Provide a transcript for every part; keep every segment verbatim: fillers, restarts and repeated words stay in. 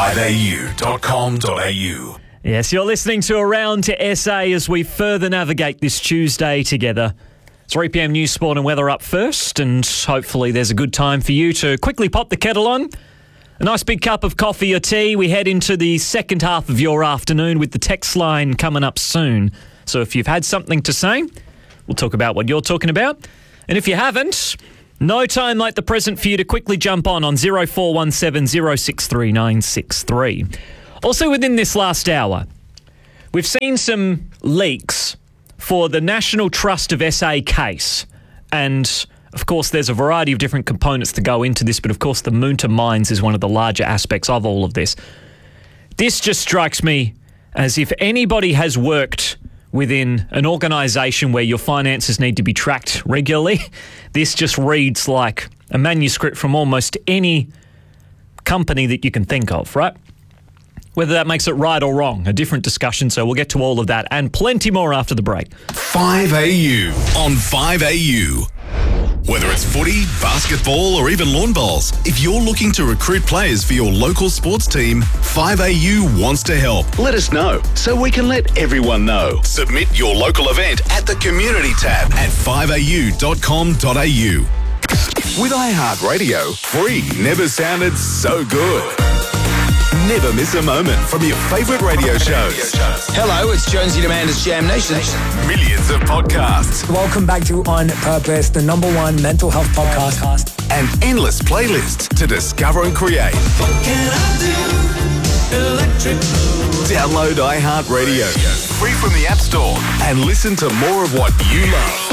five a u dot com dot a u. Yes, you're listening to Around to S A as we further navigate this Tuesday together. three p m news, sport and weather up first, and hopefully there's a good time for you to quickly pop the kettle on. A nice big cup of coffee or tea. We head into the second half of your afternoon with the text line coming up soon. So if you've had something to say, we'll talk about what you're talking about. And if you haven't, no time like the present for you to quickly jump on on zero four one seven zero six three nine six three. Also within this last hour, we've seen some leaks for the National Trust of S A case. And, of course, there's a variety of different components to go into this, but, of course, the Moonta Mines is one of the larger aspects of all of this. This just strikes me as if anybody has worked within an organisation where your finances need to be tracked regularly, this just reads like a manuscript from almost any company that you can think of, right? Whether that makes it right or wrong, a different discussion, so we'll get to all of that and plenty more after the break. five A U on five A U. Whether it's footy, basketball or even lawn bowls, if you're looking to recruit players for your local sports team, five A U wants to help. Let us know so we can let everyone know. Submit your local event at the Community tab at five a u dot com dot a u. With iHeartRadio, free never sounded so good. Never miss a moment from your favourite radio shows. Hello, it's Jonesy and Amanda's Jam Nation. Millions of podcasts. Welcome back to On Purpose, the number one mental health podcast. And endless playlists to discover and create. What can I do? Electric Blue. Download iHeartRadio, free from the App Store, and listen to more of what you love.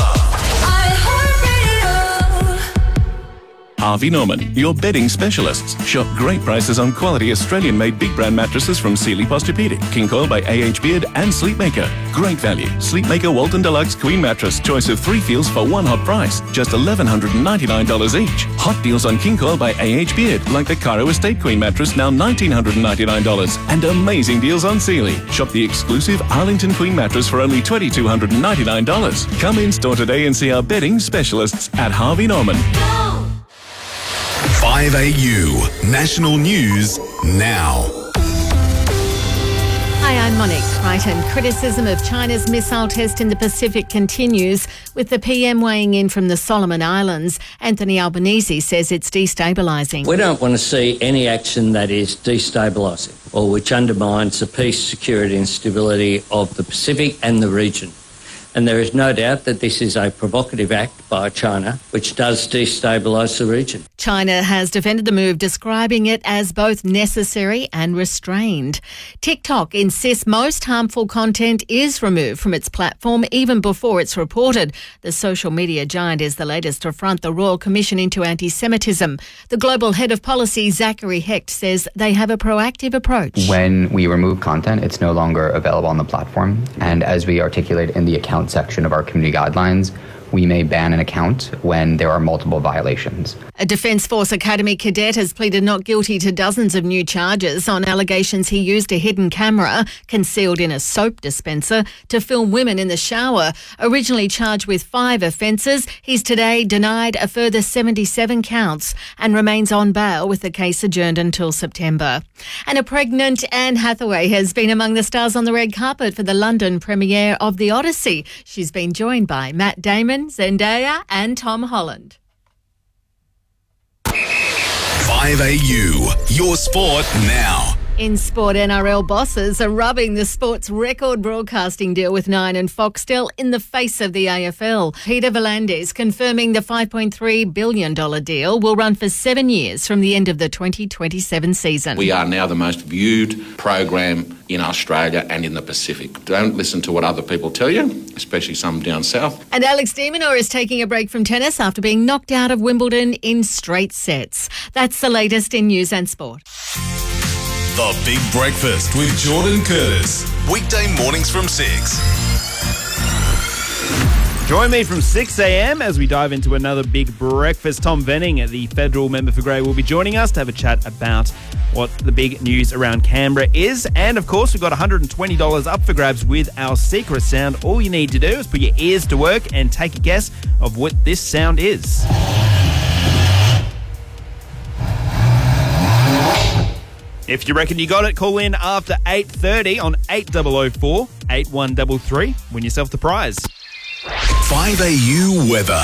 Harvey Norman, your bedding specialists. Shop great prices on quality Australian-made big brand mattresses from Sealy Posturepedic, King Coil by A H Beard and Sleepmaker. Great value. Sleepmaker Walton Deluxe Queen Mattress. Choice of three feels for one hot price. Just one thousand one hundred ninety-nine dollars each. Hot deals on King Coil by A H Beard, like the Cairo Estate Queen Mattress, now one thousand nine hundred ninety-nine dollars. And amazing deals on Sealy. Shop the exclusive Arlington Queen Mattress for only two thousand two hundred ninety-nine dollars. Come in store today and see our bedding specialists at Harvey Norman. five A U National News now. Hi, I'm Monique Crichton. Criticism of China's missile test in the Pacific continues, with the P M weighing in from the Solomon Islands. Anthony Albanese says it's destabilising. We don't want to see any action that is destabilising or which undermines the peace, security and stability of the Pacific and the region. And there is no doubt that this is a provocative act by China, which does destabilise the region. China has defended the move, describing it as both necessary and restrained. TikTok insists most harmful content is removed from its platform even before it's reported. The social media giant is the latest to front the Royal Commission into anti-Semitism. The global head of policy, Zachary Hecht, says they have a proactive approach. When we remove content, it's no longer available on the platform. And as we articulate in the account section of our community guidelines, we may ban an account when there are multiple violations. A Defence Force Academy cadet has pleaded not guilty to dozens of new charges on allegations he used a hidden camera concealed in a soap dispenser to film women in the shower. Originally charged with five offences, he's today denied a further seventy-seven counts and remains on bail with the case adjourned until September. And a pregnant Anne Hathaway has been among the stars on the red carpet for the London premiere of The Odyssey. She's been joined by Matt Damon, Zendaya and Tom Holland. five A U, your sport now. In sport, N R L bosses are rubbing the sport's record broadcasting deal with Nine and Foxtel in the face of the A F L. Peter V'landys confirming the five point three billion dollars deal will run for seven years from the end of the twenty twenty-seven season. We are now the most viewed program in Australia and in the Pacific. Don't listen to what other people tell you, especially some down south. And Alex de Minaur is taking a break from tennis after being knocked out of Wimbledon in straight sets. That's the latest in news and sport. The Big Breakfast with Jordan Curtis. Weekday mornings from six. Join me from six a m as we dive into another Big Breakfast. Tom Venning, the federal member for Grey, will be joining us to have a chat about what the big news around Canberra is. And, of course, we've got one hundred twenty dollars up for grabs with our secret sound. All you need to do is put your ears to work and take a guess of what this sound is. If you reckon you got it, call in after eight thirty on eight oh oh four, eight one three three. Win yourself the prize. five A U weather.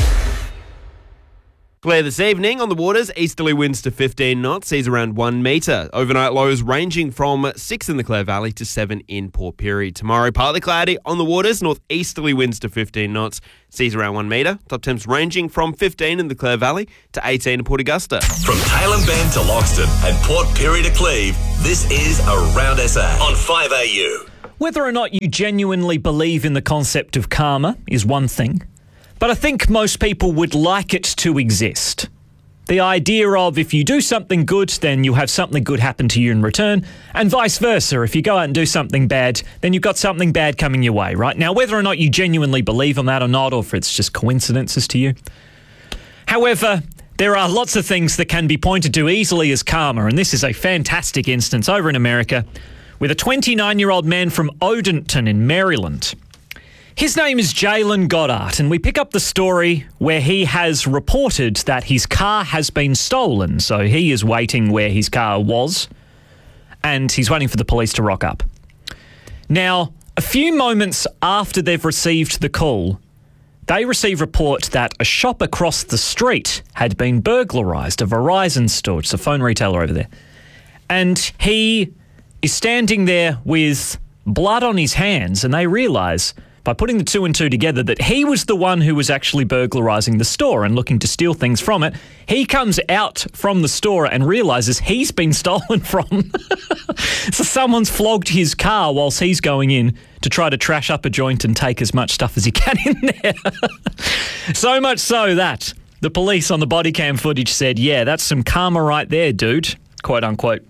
Clear this evening on the waters. Easterly winds to fifteen knots, seas around one metre. Overnight lows ranging from six in the Clare Valley to seven in Port Pirie. Tomorrow, partly cloudy on the waters. Northeasterly winds to fifteen knots, seas around one metre. Top temps ranging from fifteen in the Clare Valley to eighteen in Port Augusta. From Tailem Bend to Loxton and Port Pirie to Cleve, this is Around S A on five A U. Whether or not you genuinely believe in the concept of karma is one thing, but I think most people would like it to exist. The idea of if you do something good, then you have something good happen to you in return, and vice versa. If you go out and do something bad, then you've got something bad coming your way, right? Now, whether or not you genuinely believe in that or not, or if it's just coincidences to you. However, there are lots of things that can be pointed to easily as karma, and this is a fantastic instance over in America with a twenty-nine-year-old man from Odenton in Maryland. His name is Jalen Goddard, and we pick up the story where he has reported that his car has been stolen. So he is waiting where his car was, and he's waiting for the police to rock up. Now, a few moments after they've received the call, they receive report that a shop across the street had been burglarised, a Verizon store, it's a phone retailer over there. And he is standing there with blood on his hands, and they realise, by putting the two and two together, that he was the one who was actually burglarising the store and looking to steal things from it. He comes out from the store and realises he's been stolen from. So someone's flogged his car whilst he's going in to try to trash up a joint and take as much stuff as he can in there. So much so that the police on the body cam footage said, yeah, that's some karma right there, dude, quote unquote.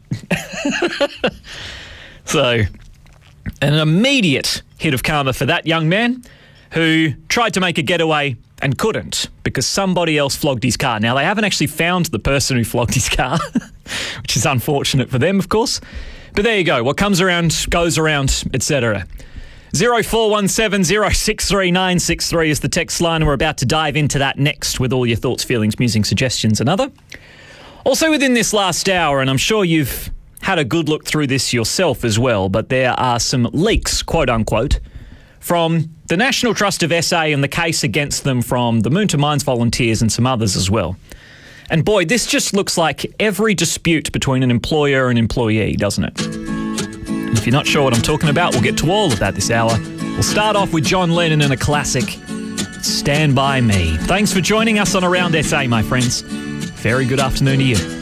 So an immediate hit of karma for that young man who tried to make a getaway and couldn't because somebody else flogged his car. Now, they haven't actually found the person who flogged his car, which is unfortunate for them, of course. But there you go. What comes around goes around, et cetera. zero four one seven zero six three nine six three is the text line, and we're about to dive into that next with all your thoughts, feelings, musings, suggestions and other. Also within this last hour, and I'm sure you've had a good look through this yourself as well, but there are some leaks, quote unquote, from the National Trust of S A and the case against them from the Moon to Mines volunteers and some others as well. And boy, this just looks like every dispute between an employer and employee, doesn't it? And if you're not sure what I'm talking about, we'll get to all of that this hour. We'll start off with John Lennon and a classic, Stand By Me. Thanks for joining us on Around S A, my friends. Very good afternoon to you.